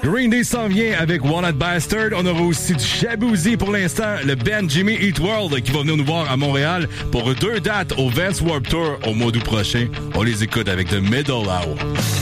Green Day s'en vient avec Walnut Bastard. On aura aussi du Shaboozey pour l'instant. Le band Jimmy Eat World qui va venir nous voir à Montréal pour 2 dates au Vans Warped Tour au mois d'août prochain. On les écoute avec The Middle Hour.